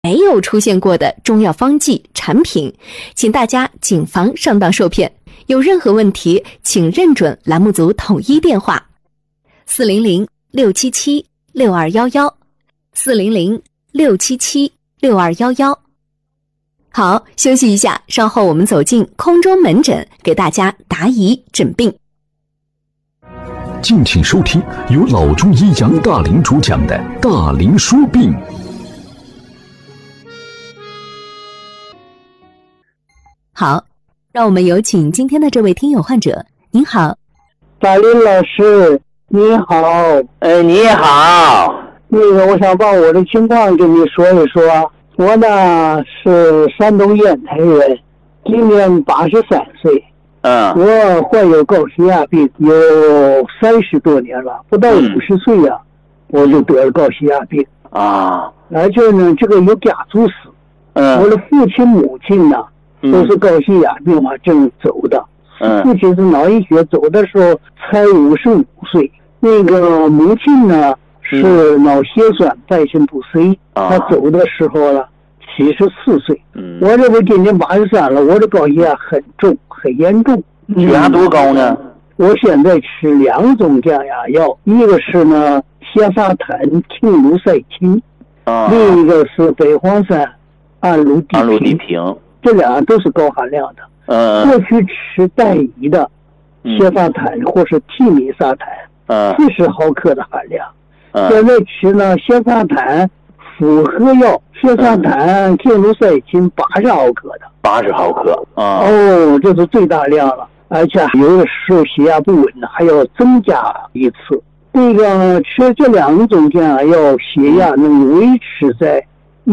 没有出现过的中药方剂产品，请大家谨防上当受骗。有任何问题，请认准栏目组统一电话：400-677-6211，400-677-6211。好，休息一下，稍后我们走进空中门诊，给大家答疑诊病。 敬请收听由老中医杨大林主讲的《大林说病》。 好，让我们有请今天的这位听友患者。您好， 大林老师，你好。 你好。 我想把我的情况跟你说一说。我呢是山东烟台人，今年83岁。我患有高血压病有30多年了，不到50岁呀，我就得了高血压病啊。 而且呢，这个有家族史。我的父亲母亲呢都是高血压病嘛症走的。父亲是脑溢血，走的时候才55岁。那个母亲呢是脑血栓半身不遂，他走的时候了74岁。我这不今年83了，我的高血压很重，很严重。 血压多高呢？ 我现在吃2种降压药，一个是呢缬沙坦羟鲁噻嗪，另一个是北黄山氨氯地平，这俩都是高含量的。过去吃单一的缬沙坦或是替米沙坦，40毫克的含量。现在吃呢缬沙坦复合药缬沙坦羟鲁噻嗪80毫克的。 80毫克这是最大量了，而且有的时候血压不稳还要增加一次。这个吃这2种降压药，血压能维持在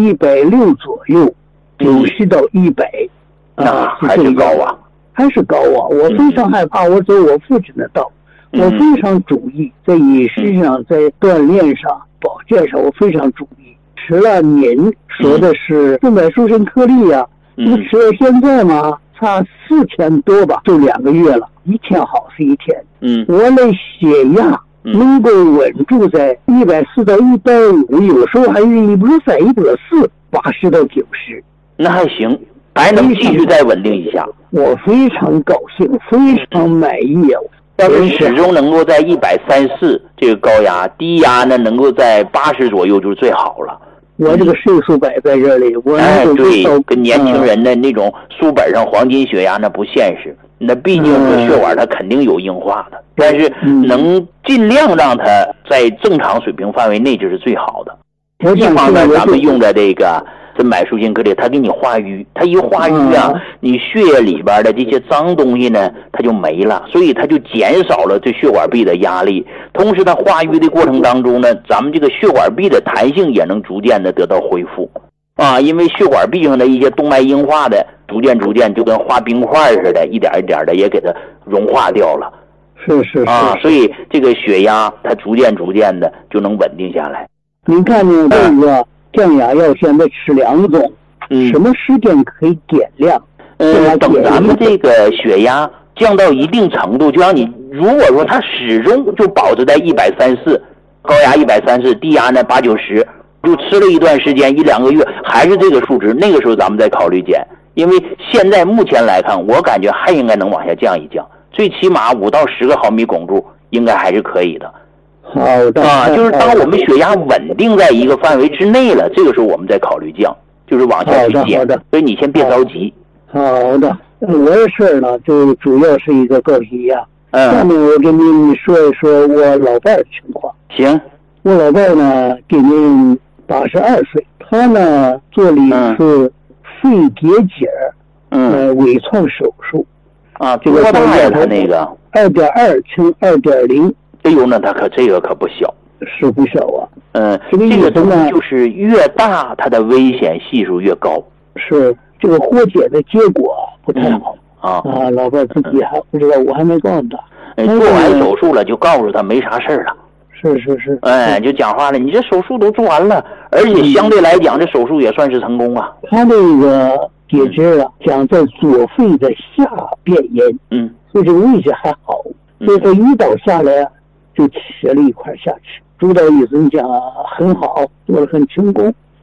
160左右，90到100。 还是高啊， 还是高啊！我非常害怕，我走我父亲的道。我非常注意，在饮食上，在锻炼上，保健上，我非常注意。吃了您说的是4买舒神颗粒呀，这吃到现在嘛，差4000多吧，就2个月了，一天好是一天。我的血压能够稳住在140到150，有时候还有130、140，80到90， 那还行，还能继续再稳定一下。 我非常高兴，非常满意。 要是始终能够在130这个高压，低压呢能够在80左右就是最好了。 我这个岁数摆在这里， 对，跟年轻人的那种书本上黄金血压那不现实。那毕竟是血管它肯定有硬化的，但是能尽量让它在正常水平范围内就是最好的。一方面咱们用的这个珍买舒心颗粒，它给你化瘀，它一化瘀啊，你血液里边的这些脏东西呢它就没了，所以它就减少了对血管壁的压力。同时它化瘀的过程当中呢，咱们这个血管壁的弹性也能逐渐的得到恢复因为血管壁上的一些动脉硬化的逐渐就跟化冰块似的，一点一点的也给它融化掉了。 是所以这个血压它逐渐的就能稳定下来。 您看呢，这个降压药现在吃2种，什么时间可以减量？ 等咱们这个血压降到一定程度，就像你如果说它始终就保持在130，高压130，低压呢80、90，就吃了一段时间1-2个月还是这个数值，那个时候咱们再考虑减。因为现在目前来看，我感觉还应该能往下降一降，最起码5到10个毫米汞柱应该还是可以的。 好的就是当我们血压稳定在一个范围之内了，这个时候我们再考虑降，就是往下去减。所以你先别着急。 好的，我的事儿呢，就主要是一个高血压。下面我跟您说一说我老伴儿的情况。 行， 我老伴儿呢今年82岁，他呢做了一次肺结节微创手术这个多大呀？他那个 2.2乘2.0。 哎呦，那他这个可不小， 是不小啊。 这个东西就是越大，它的危险系数越高。 是这个活检的结果不太好老伴自己还不知道，我还没告诉他。 做完手术了就告诉他没啥事了。 是。 就讲话了，你这手术都做完了，而且相对来讲，这手术也算是成功啊。 他这个结节讲在左肺的下边沿，所以这个位置还好，所以他一刀下来就切了一块下去。主导医生讲很好，做得很成功。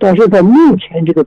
但是在目前这个